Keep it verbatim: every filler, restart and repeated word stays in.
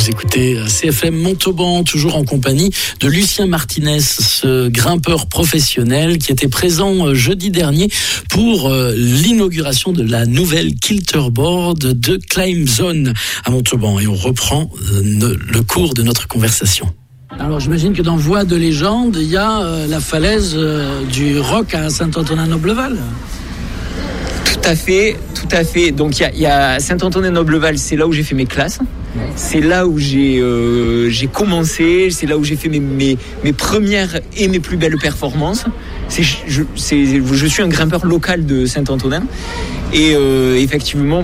Vous écoutez C F M Montauban, toujours en compagnie de Lucien Martinez, ce grimpeur professionnel qui était présent jeudi dernier pour l'inauguration de la nouvelle Kilterboard de Climb Zone à Montauban. Et on reprend le cours de notre conversation. Alors j'imagine que dans Voix de légende, il y a euh, la falaise euh, du Roc à Saint-Antonin-Nobleval. Tout à fait, tout à fait. Donc il y a, y a Saint-Antonin-Nobleval, c'est là où j'ai fait mes classes. C'est là où j'ai, euh, j'ai commencé, c'est là où j'ai fait mes, mes, mes premières et mes plus belles performances. C'est, je, c'est, je suis un grimpeur local de Saint-Antonin. Et euh, effectivement,